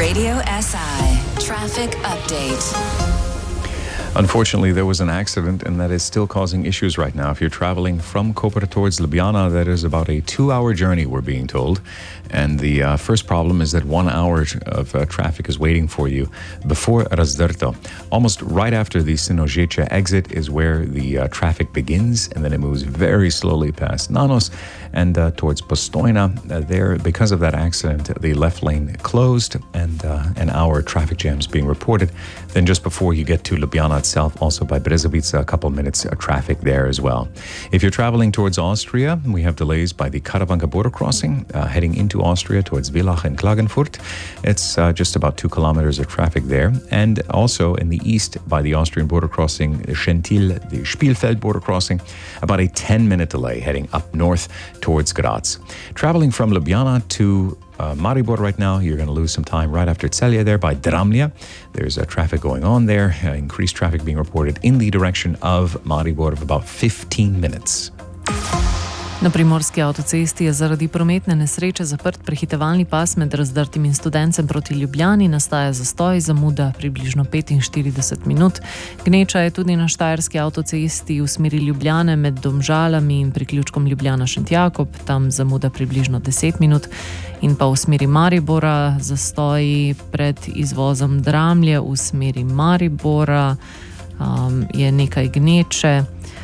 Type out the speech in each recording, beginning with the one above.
Radio SI Traffic Update. Unfortunately, there was an accident, and that is still causing issues right now. If you're traveling from Koper towards Ljubljana, that is about a 2-hour journey, we're being told. And the first problem is that 1 hour of traffic is waiting for you before Razdrto. Almost right after the Sinožeče exit is where the traffic begins, and then it moves very slowly past Nanos and towards Postojna. There, because of that accident, the left lane closed, and an hour traffic jams being reported. Then just before you get to Ljubljana itself, also by Brezovica, a couple minutes of traffic there as well. If you're traveling towards Austria, we have delays by the Karavanka border crossing, heading into Austria towards Villach and Klagenfurt. It's just about 2 kilometers of traffic there. And also in the east by the Austrian border crossing, the Schentil, the Spielfeld border crossing, about a 10-minute delay heading up north towards Graz. Traveling from Ljubljana to Maribor right now, you're going to lose some time right after Celje there by Dramlje. There's traffic going on there, increased traffic being reported in the direction of Maribor of about 15 minutes. Na primorski avtocesti je zaradi prometne nesreče zaprt prehitevalni pas med Razdrtim in Studencem proti Ljubljani, nastaja zastoj, zamuda približno 45 minut. Gneča je tudi na štajerski avtocesti v smeri Ljubljane med Domžalami in priključkom Ljubljana-Šentjakob, tam zamuda približno 10 minut. In pa v smeri Maribora zastoji pred izvozom Dramlje v smeri Maribora, je nekaj gneče.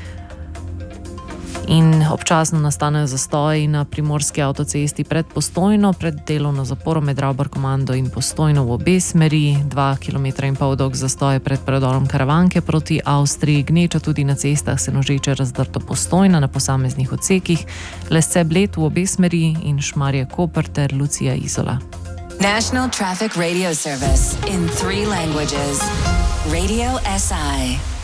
In občasno nastanejo zastoji na primorski avtocesti pred Postojno, pred delovno zaporo med Ravbarkomando in Postojno v obe smeri, 2,5 km dolg zastoj pred predorom Karavanke proti Avstriji, gneča tudi na cestah Senožeče Razdrto Postojna na posameznih odsekih, Lesce Bled v obe smeri in Šmarje Koper ter Lucija Izola. National Traffic Radio Service in 3 languages. Radio SI.